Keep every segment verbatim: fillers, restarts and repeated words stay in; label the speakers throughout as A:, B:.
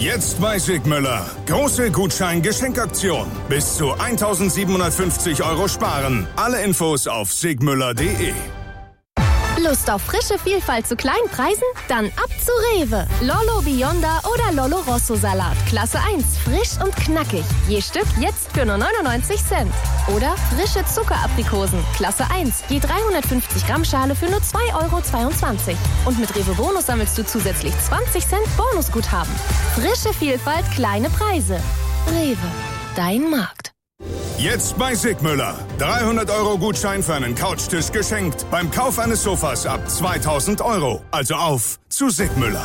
A: Jetzt bei Sigmüller. Große Gutschein-Geschenkaktion. Bis zu eintausendsiebenhundertfünfzig Euro sparen. Alle Infos auf sigmüller punkt de.
B: Lust auf frische Vielfalt zu kleinen Preisen? Dann ab zu Rewe. Lollo Bionda oder Lollo Rosso Salat. Klasse eins. Frisch und knackig. Je Stück jetzt für nur neunundneunzig Cent. Oder frische Zuckeraprikosen. Klasse eins. Je dreihundertfünfzig Gramm Schale für nur zwei Euro zweiundzwanzig. Und mit Rewe Bonus sammelst du zusätzlich zwanzig Cent Bonusguthaben. Frische Vielfalt, kleine Preise. Rewe. Dein Markt.
A: Jetzt bei Sigmüller. dreihundert Euro Gutschein für einen Couchtisch geschenkt. Beim Kauf eines Sofas ab zweitausend Euro. Also auf zu Sigmüller.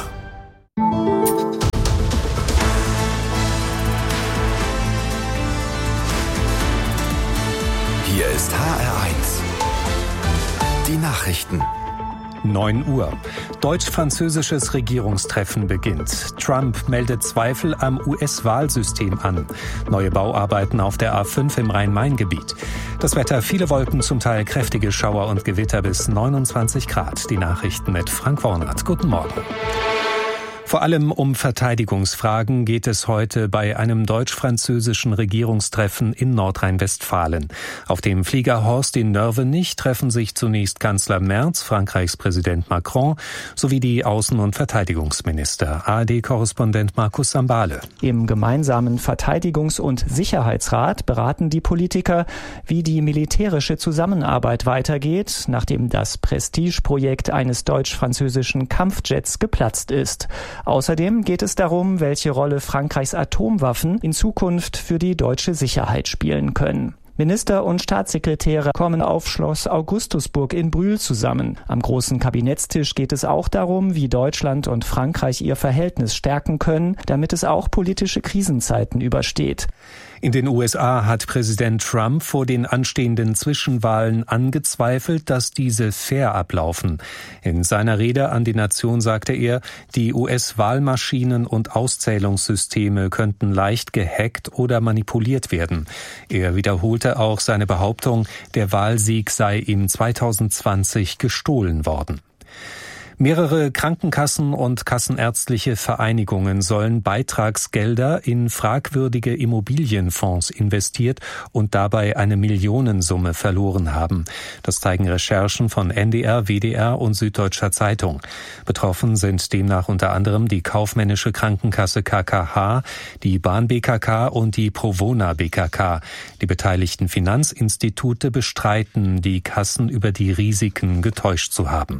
C: Hier ist H R eins. Die Nachrichten.
D: neun Uhr. Deutsch-französisches Regierungstreffen beginnt. Trump meldet Zweifel am U S-Wahlsystem an. Neue Bauarbeiten auf der A fünf im Rhein-Main-Gebiet. Das Wetter, viele Wolken, zum Teil kräftige Schauer und Gewitter bis neunundzwanzig Grad. Die Nachrichten mit Frank Wornrath. Guten Morgen. Vor allem um Verteidigungsfragen geht es heute bei einem deutsch-französischen Regierungstreffen in Nordrhein-Westfalen. Auf dem Flieger Horst in Nörvenich treffen sich zunächst Kanzler Merz, Frankreichs Präsident Macron sowie die Außen- und Verteidigungsminister. A R D-Korrespondent Markus Sambale.
E: Im gemeinsamen Verteidigungs- und Sicherheitsrat beraten die Politiker, wie die militärische Zusammenarbeit weitergeht, nachdem das Prestigeprojekt eines deutsch-französischen Kampfjets geplatzt ist. Außerdem geht es darum, welche Rolle Frankreichs Atomwaffen in Zukunft für die deutsche Sicherheit spielen können. Minister und Staatssekretäre kommen auf Schloss Augustusburg in Brühl zusammen. Am großen Kabinettstisch geht es auch darum, wie Deutschland und Frankreich ihr Verhältnis stärken können, damit es auch politische Krisenzeiten übersteht.
D: In den U S A hat Präsident Trump vor den anstehenden Zwischenwahlen angezweifelt, dass diese fair ablaufen. In seiner Rede an die Nation sagte er, die U S-Wahlmaschinen und Auszählungssysteme könnten leicht gehackt oder manipuliert werden. Er wiederholte auch seine Behauptung, der Wahlsieg sei ihm zweitausendzwanzig gestohlen worden. Mehrere Krankenkassen und kassenärztliche Vereinigungen sollen Beitragsgelder in fragwürdige Immobilienfonds investiert und dabei eine Millionensumme verloren haben. Das zeigen Recherchen von N D R, W D R und Süddeutscher Zeitung. Betroffen sind demnach unter anderem die kaufmännische Krankenkasse K K H, die Bahn B K K und die Provona B K K. Die beteiligten Finanzinstitute bestreiten, die Kassen über die Risiken getäuscht zu haben.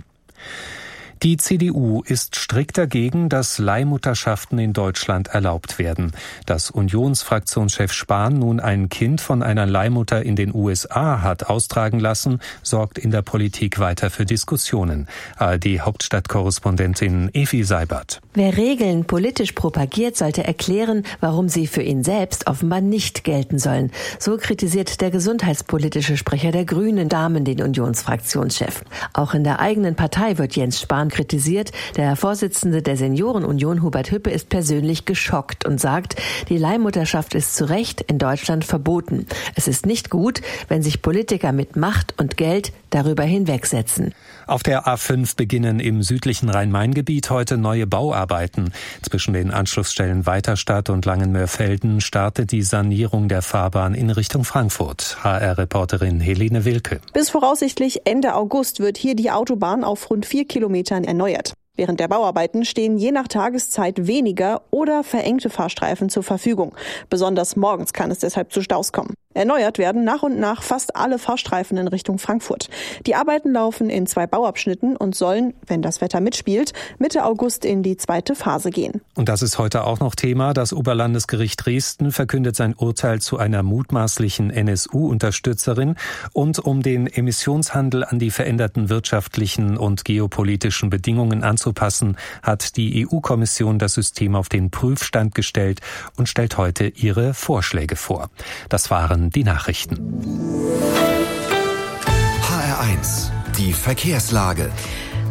D: Die C D U ist strikt dagegen, dass Leihmutterschaften in Deutschland erlaubt werden. Dass Unionsfraktionschef Spahn nun ein Kind von einer Leihmutter in den U S A hat austragen lassen, sorgt in der Politik weiter für Diskussionen. A R D-Hauptstadtkorrespondentin Evi Seibert.
F: Wer Regeln politisch propagiert, sollte erklären, warum sie für ihn selbst offenbar nicht gelten sollen. So kritisiert der gesundheitspolitische Sprecher der Grünen Damen den Unionsfraktionschef. Auch in der eigenen Partei wird Jens Spahn kritisiert. Der Vorsitzende der Seniorenunion, Hubert Hüppe, ist persönlich geschockt und sagt, die Leihmutterschaft ist zu Recht in Deutschland verboten. Es ist nicht gut, wenn sich Politiker mit Macht und Geld darüber hinwegsetzen.
D: Auf der A fünf beginnen im südlichen Rhein-Main-Gebiet heute neue Bauarbeiten. Zwischen den Anschlussstellen Weiterstadt und Langenmörfelden startet die Sanierung der Fahrbahn in Richtung Frankfurt. H R-Reporterin Helene Wilke.
G: Bis voraussichtlich Ende August wird hier die Autobahn auf rund vier Kilometern erneuert. Während der Bauarbeiten stehen je nach Tageszeit weniger oder verengte Fahrstreifen zur Verfügung. Besonders morgens kann es deshalb zu Staus kommen. Erneuert werden nach und nach fast alle Fahrstreifen in Richtung Frankfurt. Die Arbeiten laufen in zwei Bauabschnitten und sollen, wenn das Wetter mitspielt, Mitte August in die zweite Phase gehen.
D: Und das ist heute auch noch Thema. Das Oberlandesgericht Dresden verkündet sein Urteil zu einer mutmaßlichen N S U-Unterstützerin und um den Emissionshandel an die veränderten wirtschaftlichen und geopolitischen Bedingungen anzupassen, hat die E U-Kommission das System auf den Prüfstand gestellt und stellt heute ihre Vorschläge vor. Das waren die Nachrichten.
C: H R eins, die Verkehrslage.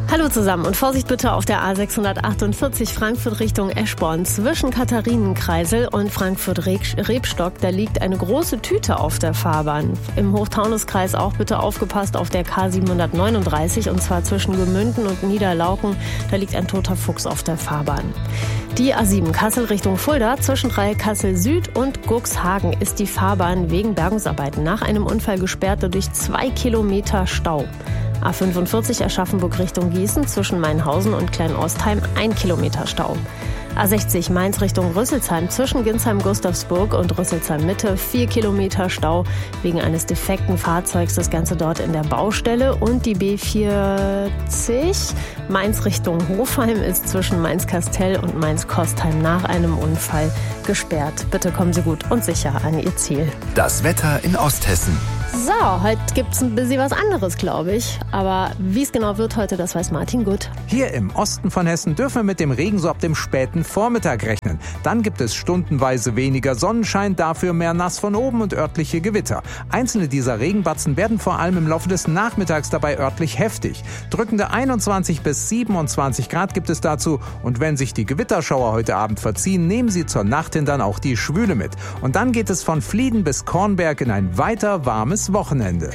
H: Hallo zusammen und Vorsicht bitte auf der A sechshundertachtundvierzig Frankfurt Richtung Eschborn. Zwischen Katharinenkreisel und Frankfurt-Rebstock, da liegt eine große Tüte auf der Fahrbahn. Im Hochtaunuskreis auch bitte aufgepasst auf der K siebenhundertneununddreißig und zwar zwischen Gemünden und Niederlauken. Da liegt ein toter Fuchs auf der Fahrbahn. Die A sieben Kassel Richtung Fulda, zwischen Kassel Süd und Cuxhagen ist die Fahrbahn wegen Bergungsarbeiten nach einem Unfall gesperrt, dadurch zwei Kilometer Stau. A fünfundvierzig Aschaffenburg Richtung Gießen, zwischen Mainhausen und Kleinostheim ein Kilometer Stau. A sechzig Mainz Richtung Rüsselsheim, zwischen Ginsheim-Gustavsburg und Rüsselsheim-Mitte vier Kilometer Stau wegen eines defekten Fahrzeugs, das Ganze dort in der Baustelle. Und die B vierzig Mainz Richtung Hofheim ist zwischen Mainz-Kastell und Mainz-Kostheim nach einem Unfall gesperrt. Bitte kommen Sie gut und sicher an Ihr Ziel.
C: Das Wetter in Osthessen.
H: So, heute gibt's ein bisschen was anderes, glaube ich. Aber wie es genau wird heute, das weiß Martin gut.
I: Hier im Osten von Hessen dürfen wir mit dem Regen so ab dem späten Vormittag rechnen. Dann gibt es stundenweise weniger Sonnenschein, dafür mehr Nass von oben und örtliche Gewitter. Einzelne dieser Regenbatzen werden vor allem im Laufe des Nachmittags dabei örtlich heftig. Drückende einundzwanzig bis siebenundzwanzig Grad gibt es dazu. Und wenn sich die Gewitterschauer heute Abend verziehen, nehmen sie zur Nacht hin dann auch die Schwüle mit. Und dann geht es von Flieden bis Kornberg in ein weiter warmes Wochenende.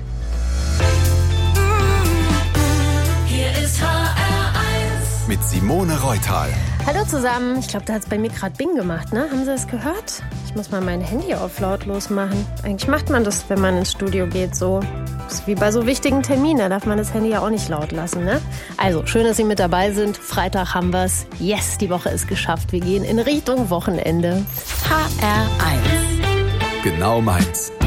C: Hier ist H R eins mit Simone Reutal.
H: Hallo zusammen. Ich glaube, da hat es bei mir gerade Bing gemacht, ne? Haben Sie das gehört? Ich muss mal mein Handy auf lautlos machen. Eigentlich macht man das, wenn man ins Studio geht, so. Das ist wie bei so wichtigen Terminen, da darf man das Handy ja auch nicht laut lassen, ne? Also, schön, dass Sie mit dabei sind. Freitag haben wir's. Yes, die Woche ist geschafft. Wir gehen in Richtung Wochenende.
C: H R eins. Genau meins.